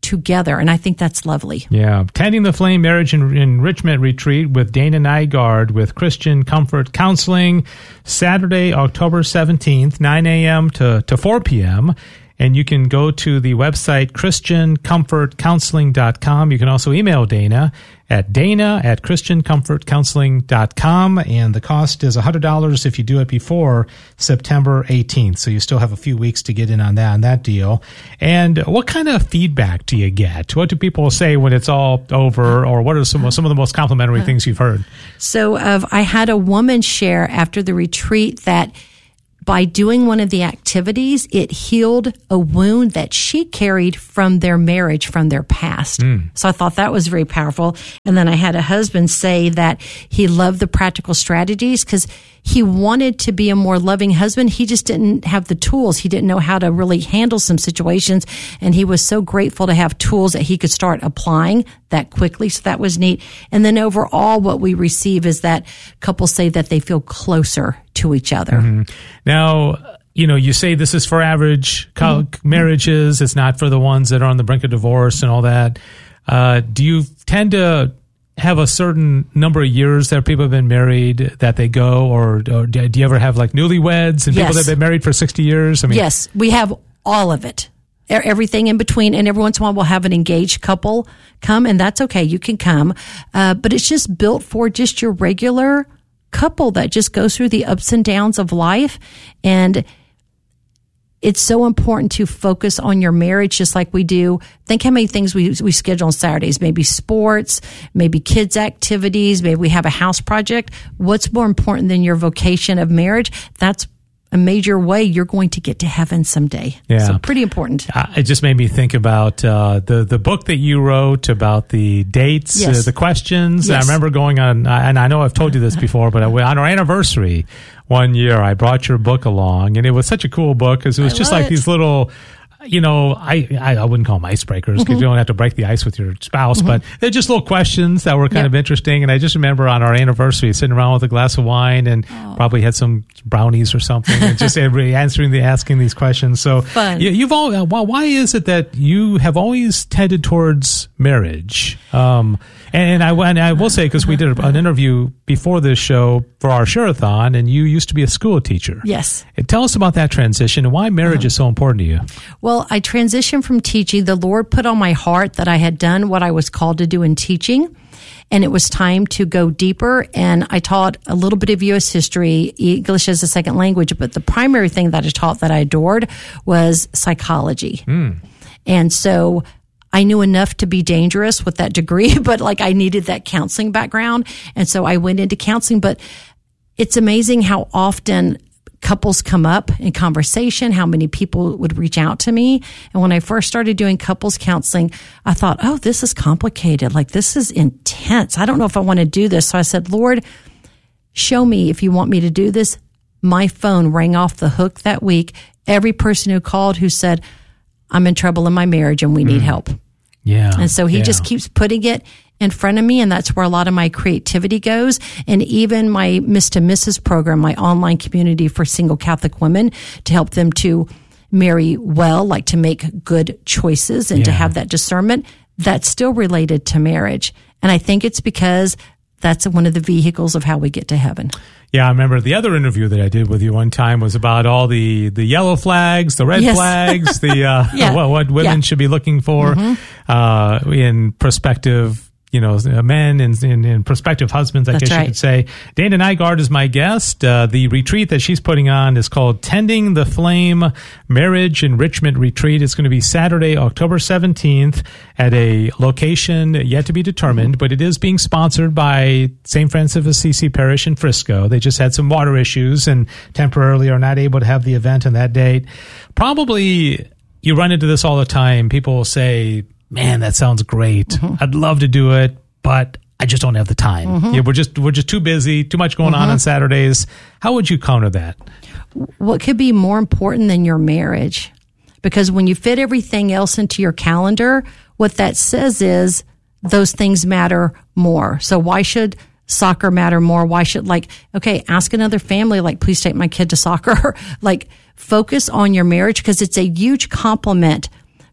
together. And I think that's lovely. Yeah. Tending the Flame Marriage and Enrichment Retreat with Dana Nygaard with Christian Comfort Counseling, Saturday, October seventeenth, nine a.m. to, to four p.m., and you can go to the website christian comfort counseling dot com. You can also email Dana at dana at christian comfort counseling dot com. And the cost is one hundred dollars if you do it before September eighteenth. So you still have a few weeks to get in on that, on that deal. And what kind of feedback do you get? What do people say when it's all over? Or what are some, some of the most complimentary things you've heard? So uh, I had a woman share after the retreat that by doing one of the activities, it healed a wound that she carried from their marriage, from their past. Mm. So I thought that was very powerful. And then I had a husband say that he loved the practical strategies because he wanted to be a more loving husband. He just didn't have the tools. He didn't know how to really handle some situations. And he was so grateful to have tools that he could start applying that quickly. So that was neat. And then overall, what we receive is that couples say that they feel closer to each other. Mm-hmm. Now, you know, you say this is for average co- mm-hmm. marriages. It's not for the ones that are on the brink of divorce and all that. Uh, do you tend to have a certain number of years that people have been married that they go, or, or do you ever have like newlyweds and yes. people that have been married for sixty years? I mean, yes, we have all of it. Everything in between, and every once in a while we'll have an engaged couple come, and that's okay. You can come, uh, but it's just built for just your regular couple that just goes through the ups and downs of life. And it's so important to focus on your marriage, just like we do. Think how many things we we schedule on Saturdays, maybe sports, maybe kids' activities, maybe we have a house project. What's more important than your vocation of marriage? That's a major way you're going to get to heaven someday. Yeah. So pretty important. Uh, it just made me think about uh, the, the book that you wrote about the dates, yes. uh, the questions. Yes. I remember going on, and I know I've told you this before, but I, on our anniversary one year, I brought your book along, and it was such a cool book because it was I just love like it. these little, you know, I, I, I wouldn't call them icebreakers because Mm-hmm. you don't have to break the ice with your spouse, Mm-hmm. but they're just little questions that were kind Yep. of interesting. And I just remember on our anniversary sitting around with a glass of wine and Oh. probably had some brownies or something and just everybody answering the, asking these questions. So Fun. You, you've all, uh, why, why is it that you have always tended towards marriage? Um, and I, and I will say, because we did an interview before this show for our Share-a-thon, and you used to be a school teacher. Yes. And tell us about that transition and why marriage Uh-huh. is so important to you. Well, I transitioned from teaching. The Lord put on my heart that I had done what I was called to do in teaching, and it was time to go deeper. And I taught a little bit of U S history, English as a second language, but the primary thing that I taught that I adored was psychology. Mm. And so I knew enough to be dangerous with that degree, but like I needed that counseling background. And so I went into counseling, but it's amazing how often couples come up in conversation, how many people would reach out to me. And when I first started doing couples counseling, I thought, oh, this is complicated. Like, this is intense. I don't know if I want to do this. So I said, Lord, show me if you want me to do this. My phone rang off the hook that week. Every person who called who said, I'm in trouble in my marriage and we need help. Yeah. And so he yeah. just keeps putting it in front of me, and that's where a lot of my creativity goes. And even my Mister and Missus program, my online community for single Catholic women, to help them to marry well, like to make good choices and Yeah. to have that discernment, that's still related to marriage. And I think it's because that's one of the vehicles of how we get to heaven. Yeah, I remember the other interview that I did with you one time was about all the, the yellow flags, the red Yes. flags, the uh, Yeah. what, what women Yeah. should be looking for Mm-hmm. uh, in prospective, you know, men and, and, and prospective husbands, I That's guess right. you could say. Dana Nygaard is my guest. Uh, the retreat that she's putting on is called Tending the Flame Marriage Enrichment Retreat. It's going to be Saturday, October seventeenth at a location yet to be determined, but it is being sponsored by Saint Francis of Assisi Parish in Frisco. They just had some water issues and temporarily are not able to have the event on that date. Probably you run into this all the time. People will say, man, that sounds great. Mm-hmm. I'd love to do it, but I just don't have the time. Mm-hmm. Yeah, we're just we're just too busy, too much going mm-hmm. on on Saturdays. How would you counter that? What could be more important than your marriage? Because when you fit everything else into your calendar, what that says is those things matter more. So why should soccer matter more? Why should, like, okay, ask another family, like, please take my kid to soccer. Like, focus on your marriage because it's a huge compliment.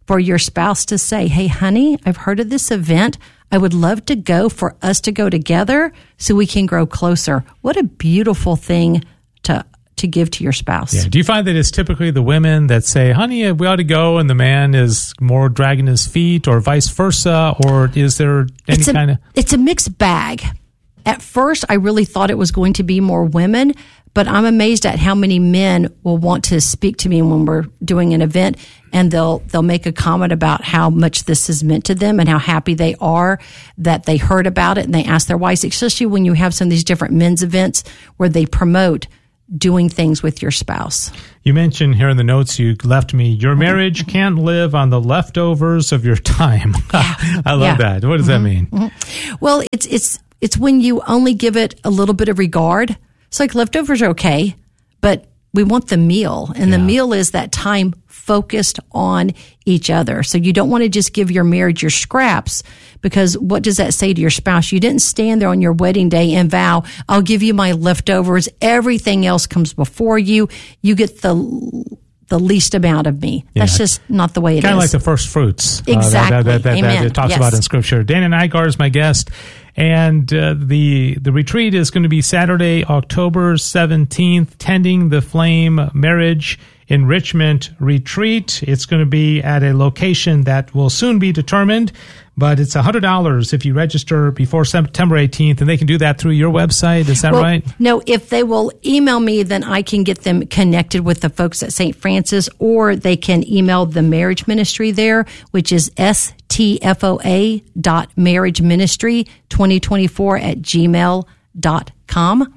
for your spouse to say, hey, honey, I've heard of this event. I would love to go for us to go together so we can grow closer. What a beautiful thing to to give to your spouse. Yeah. Do you find that it's typically the women that say, honey, we ought to go, and the man is more dragging his feet, or vice versa? Or is there any it's a, kind of... It's a mixed bag. At first, I really thought it was going to be more women, but I'm amazed at how many men will want to speak to me when we're doing an event, and they'll they'll make a comment about how much this has meant to them and how happy they are that they heard about it, and they ask their wives, especially when you have some of these different men's events where they promote doing things with your spouse. You mentioned here in the notes you left me, your marriage can't live on the leftovers of your time. Yeah. I love Yeah. that. What does Mm-hmm. that mean? Mm-hmm. Well, it's it's it's when you only give it a little bit of regard. It's like leftovers are okay, but we want the meal, and Yeah. the meal is that time focused on each other. So you don't want to just give your marriage your scraps, because what does that say to your spouse? You didn't stand there on your wedding day and vow, I'll give you my leftovers. Everything else comes before you. You get the the least amount of me. Yeah. That's just not the way it is. Kind of like the first fruits. Exactly. Uh, that, that, that, that, Amen. that it talks Yes. about in Scripture. Dana Nygaard is my guest. And uh, the the retreat is going to be Saturday, October seventeenth, Tending the Flame Marriage Enrichment Retreat. It's going to be at a location that will soon be determined, but it's one hundred dollars if you register before September eighteenth, and they can do that through your website. Is that Well, right? No, if they will email me, then I can get them connected with the folks at Saint Francis, or they can email the marriage ministry there, which is S T F O A dot marriage ministry twenty twenty-four at gmail dot com.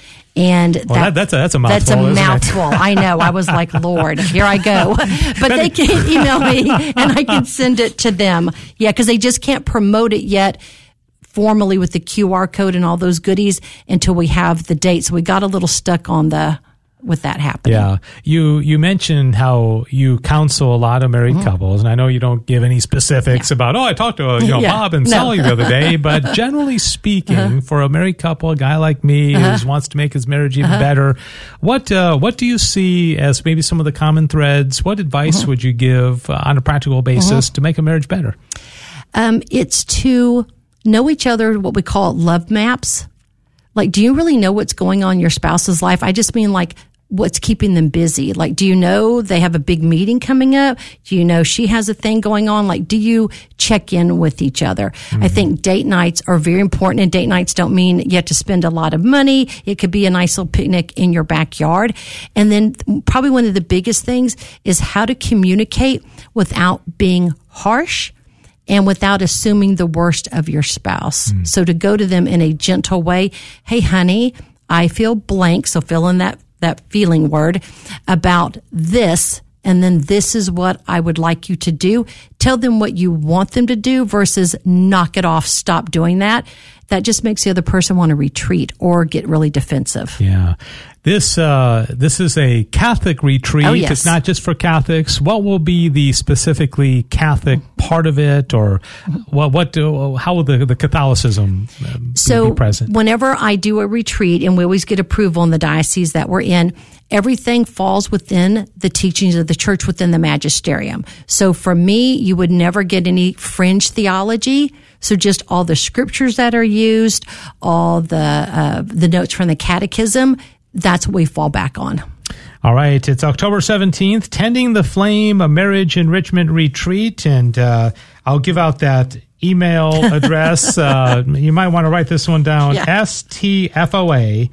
And Well, that, that's a that's a mouthful. That's a isn't it? mouthful. I know. I was like, Lord, here I go. But they can email me and I can send it to them. Yeah, because they just can't promote it yet formally with the Q R code and all those goodies until we have the date. So we got a little stuck on the with that happening. Yeah. You you mentioned how you counsel a lot of married Mm-hmm. couples, and I know you don't give any specifics Yeah. about, oh, I talked to uh, you know, Yeah. Bob and No. Sally the other day, but generally speaking, uh-huh. for a married couple, a guy like me uh-huh. who wants to make his marriage even uh-huh. better, what uh, what do you see as maybe some of the common threads? What advice uh-huh. would you give uh, on a practical basis uh-huh. to make a marriage better? Um, it's to know each other, what we call love maps. Like, do you really know what's going on in your spouse's life? I just mean like, what's keeping them busy? Like, do you know they have a big meeting coming up? Do you know she has a thing going on? Like, do you check in with each other? Mm-hmm. I think date nights are very important, and date nights don't mean you have to spend a lot of money. It could be a nice little picnic in your backyard. And then probably one of the biggest things is how to communicate without being harsh and without assuming the worst of your spouse. Mm. So to go to them in a gentle way, hey, honey, I feel blank, so fill in that that feeling word about this, and then this is what I would like you to do. Tell them what you want them to do versus knock it off, stop doing that. That just makes the other person want to retreat or get really defensive. Yeah. This uh, this is a Catholic retreat. Oh, yes. It's not just for Catholics. What will be the specifically Catholic part of it, or what? What? Do, how will the, the Catholicism um, so be present? Whenever I do a retreat, and we always get approval in the diocese that we're in, everything falls within the teachings of the church, within the magisterium. So for me, you would never get any fringe theology. So just all the scriptures that are used, all the uh, the notes from the catechism, that's what we fall back on. All right. It's October seventeenth, Tending the Flame, a marriage enrichment retreat. And uh, I'll give out that email address. uh, you might want to write this one down. Yeah. S T F O A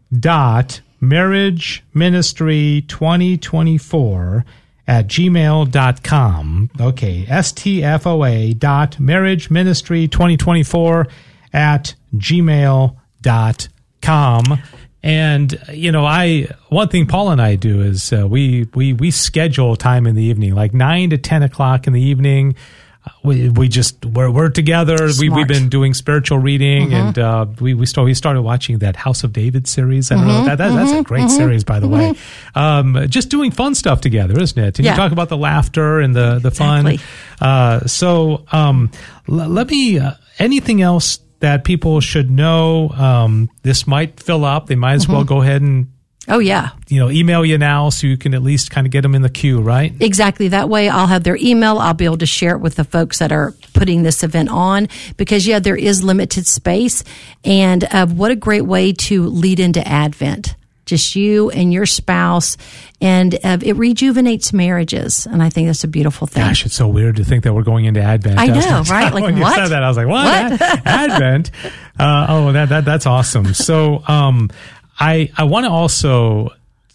dot marriage ministry twenty twenty-four at gmail dot com. Okay. S T F O A dot marriage ministry twenty twenty-four at gmail dot com. And, you know, I, one thing Paul and I do is uh, we, we, we schedule time in the evening, like nine to ten o'clock in the evening. Uh, we, we just, we're, we're together. We, we've been doing spiritual reading, mm-hmm. and uh, we, we, started, we started watching that House of David series. I don't mm-hmm. know, that, that, mm-hmm. that's a great mm-hmm. series, by the mm-hmm. way. Um, just doing fun stuff together, isn't it? And yeah. you talk about the laughter and the, the exactly. fun. Uh, so um, l- let me, uh, anything else that people should know? Um, this might fill up. They might as mm-hmm. well go ahead and Oh, yeah. you know, email you now so you can at least kind of get them in the queue, right? Exactly. That way I'll have their email. I'll be able to share it with the folks that are putting this event on because, yeah, there is limited space. And uh, what a great way to lead into Advent. Just you and your spouse. And uh, it rejuvenates marriages. And I think that's a beautiful thing. Gosh, it's so weird to think that we're going into Advent. I know, right? Like, when what? you said that, I was like, what? What? Ad- Advent? Uh, oh, that, that that's awesome. So um, I I want to also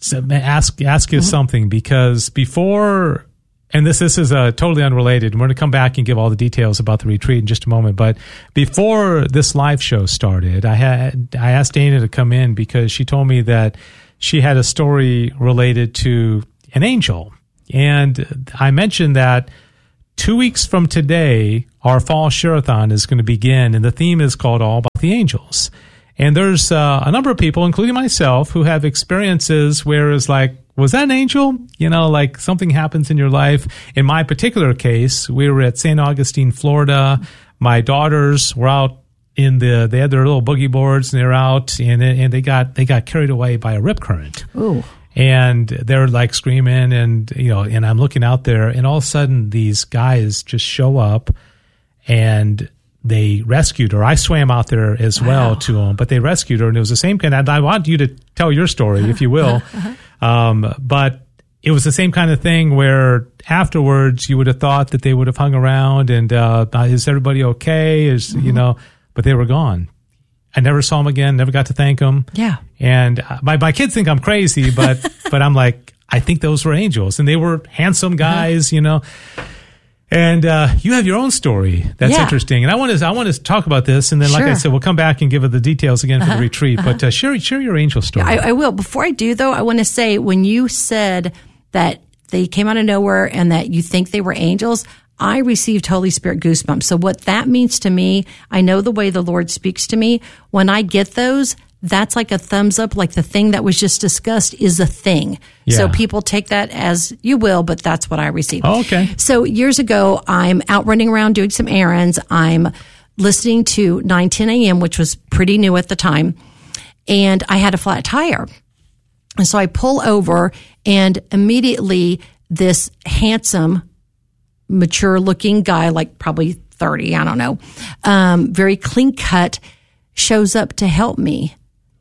ask ask you mm-hmm. something because before, and this this is uh, totally unrelated, and we're going to come back and give all the details about the retreat in just a moment. But before this live show started, I had I asked Dana to come in because she told me that she had a story related to an angel, and I mentioned that two weeks from today, our fall Share-a-thon is going to begin, and the theme is called All About the Angels. And there's uh, a number of people, including myself, who have experiences where it's like, was that an angel? You know, like something happens in your life. In my particular case, we were at Saint Augustine, Florida. My daughters were out in the, they had their little boogie boards and they're out and, and they got, they got carried away by a rip current. Ooh. And they're like screaming and, you know, and I'm looking out there and all of a sudden these guys just show up and they rescued her. I swam out there as well wow. to them, but they rescued her and it was the same kind of, I want you to tell your story if you will. um, but it was the same kind of thing where afterwards you would have thought that they would have hung around and, uh, is everybody okay? Is, mm-hmm. you know, but they were gone. I never saw them again, never got to thank them. Yeah. And my, my kids think I'm crazy, but, but I'm like, I think those were angels and they were handsome guys, mm-hmm. you know. And uh, you have your own story that's yeah. interesting, and I want to I want to talk about this, and then, like sure. I said, we'll come back and give the details again for uh-huh. the retreat. Uh-huh. But uh, share share your angel story. I, I will. Before I do, though, I want to say when you said that they came out of nowhere and that you think they were angels, I received Holy Spirit goosebumps. So what that means to me, I know the way the Lord speaks to me. When I get those, that's like a thumbs up, like the thing that was just discussed is a thing. Yeah. So people take that as you will, but that's what I received. Oh, okay. So years ago, I'm out running around doing some errands. I'm listening to nine ten a.m., which was pretty new at the time, and I had a flat tire. And so I pull over, and immediately this handsome, mature-looking guy, like probably thirty, I don't know, um, very clean-cut, shows up to help me.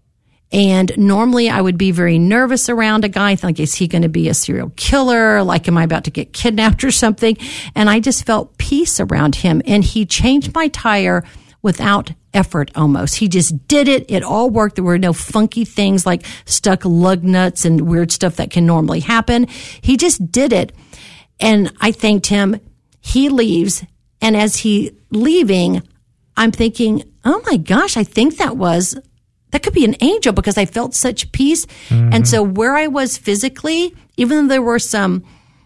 And normally I would be very nervous around a guy. Like, is he going to be a serial killer? Like, am I about to get kidnapped or something? And I just felt peace around him. And he changed my tire without effort almost. He just did it. It all worked. There were no funky things like stuck lug nuts and weird stuff that can normally happen. He just did it. And I thanked him. He leaves. And as he leaving, I'm thinking, oh my gosh, I think that was, that could be an angel because I felt such peace. Mm-hmm. And so where I was physically, even though there were some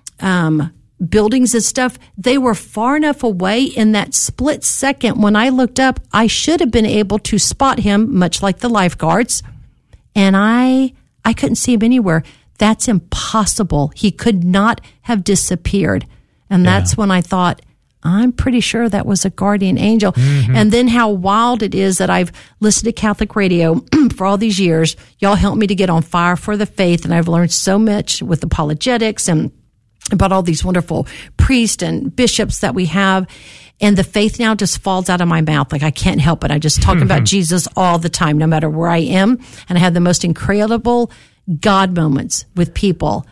um, buildings and stuff, they were far enough away in that split second. When I looked up, I should have been able to spot him, much like the lifeguards. And I, I couldn't see him anywhere. That's impossible. He could not have disappeared. And that's yeah. when I thought, I'm pretty sure that was a guardian angel. Mm-hmm. And then how wild it is that I've listened to Catholic radio for all these years. Y'all helped me to get on fire for the faith. And I've learned so much with apologetics and about all these wonderful priests and bishops that we have. And the faith now just falls out of my mouth. Like I can't help it. I just talk mm-hmm. about Jesus all the time, no matter where I am. And I have the most incredible God moments with people.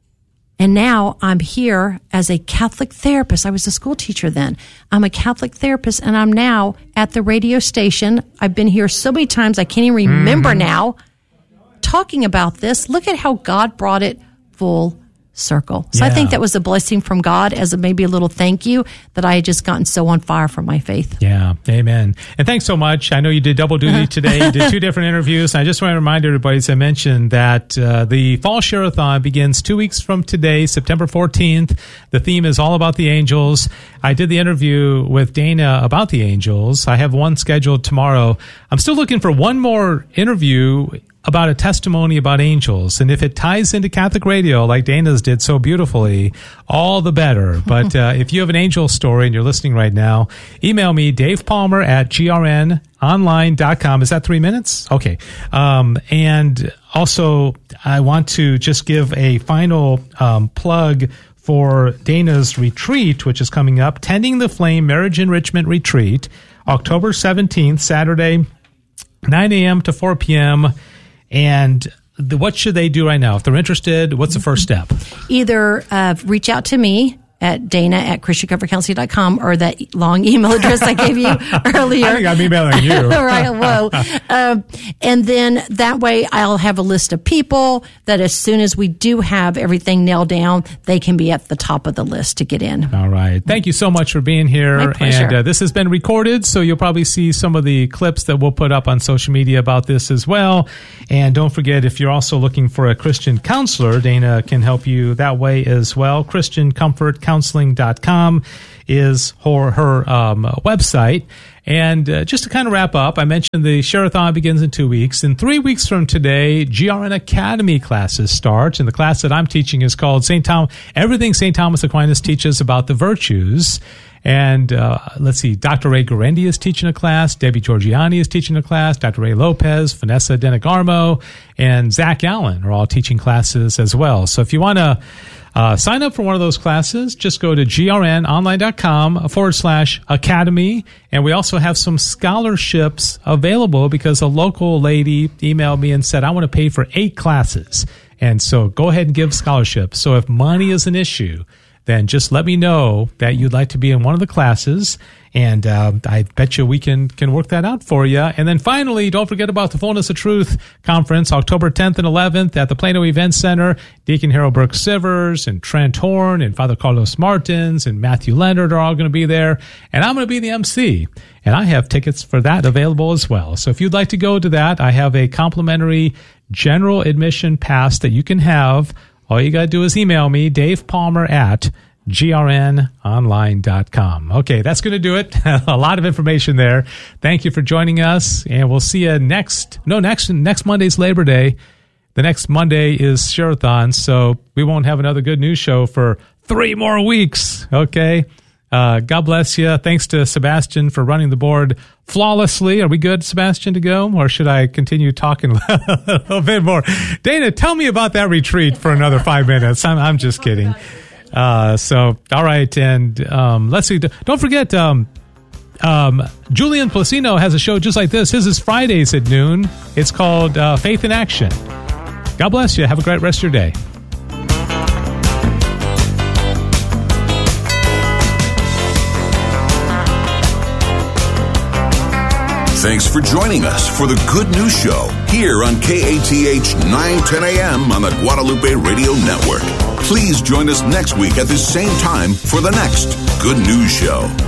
And now I'm here as a Catholic therapist. I was a school teacher then. I'm a Catholic therapist, and I'm now at the radio station. I've been here so many times I can't even remember mm-hmm. now talking about this. Look at how God brought it full circle. So yeah. I think that was a blessing from God as a, maybe a little thank you that I had just gotten so on fire for my faith. Yeah. Amen. And thanks so much. I know you did double duty today. You did two different interviews. I just want to remind everybody, as I mentioned, that uh, the Fall Share-a-thon begins two weeks from today, September fourteenth. The theme is all about the angels. I did the interview with Dana about the angels. I have one scheduled tomorrow. I'm still looking for one more interview about a testimony about angels. And if it ties into Catholic radio like Dana's did so beautifully, all the better. But uh, if you have an angel story and you're listening right now, email me, Dave Palmer at G R N online dot com. Is that three minutes? Okay. Um, and also, I want to just give a final um, plug for Dana's retreat, which is coming up, Tending the Flame Marriage Enrichment Retreat, October seventeenth, Saturday, nine a.m. to four p.m. And the, what should they do right now? If they're interested, what's the first step? Either uh, reach out to me at Dana at Christian Comfort Counseling dot com or that long email address I gave you earlier. I think I'm emailing you. Right, whoa. Um, and then that way I'll have a list of people that as soon as we do have everything nailed down, they can be at the top of the list to get in. All right. Thank you so much for being here. My pleasure. And uh, this has been recorded, so you'll probably see some of the clips that we'll put up on social media about this as well. And don't forget, if you're also looking for a Christian counselor, Dana can help you that way as well. Christian Comfort Counseling dot com is her, her um, website. And uh, just to kind of wrap up, I mentioned the Share-a-thon begins in two weeks. In three weeks from today, G R N Academy classes start. And the class that I'm teaching is called Saint Tom- Everything Saint Thomas Aquinas Teaches About the Virtues. And uh, let's see, Doctor Ray Guarendi is teaching a class, Debbie Georgiani is teaching a class, Doctor Ray Lopez, Vanessa Denigarmo, and Zach Allen are all teaching classes as well. So if you want to uh, sign up for one of those classes, just go to grn online dot com forward slash academy. And we also have some scholarships available because a local lady emailed me and said, I want to pay for eight classes. And so go ahead and give scholarships. So if money is an issue, then just let me know that you'd like to be in one of the classes, and uh, I bet you we can can work that out for you. And then finally, don't forget about the Fullness of Truth Conference, October tenth and eleventh at the Plano Event Center. Deacon Harold Burke Sivers and Trent Horn and Father Carlos Martins and Matthew Leonard are all going to be there, and I'm going to be the M C. And I have tickets for that available as well. So if you'd like to go to that, I have a complimentary general admission pass that you can have. All you got to do is email me, Dave Palmer at grn online dot com. Okay, that's going to do it. A lot of information there. Thank you for joining us, and we'll see you next, no, next next Monday's Labor Day. The next Monday is Share-a-thon, so we won't have another good news show for three more weeks, okay? Uh, God bless you. Thanks to Sebastian for running the board flawlessly. Are we good, Sebastian, to go? Or should I continue talking a little bit more? Dana, tell me about that retreat for another five minutes. I'm, I'm just kidding. Uh, so, all right. And um, let's see. Don't forget, um, um, Julian Placino has a show just like this. His is Fridays at noon. It's called uh, Faith in Action. God bless you. Have a great rest of your day. Thanks for joining us for the Good News Show here on K A T H nine ten a.m. on the Guadalupe Radio Network. Please join us next week at the same time for the next Good News Show.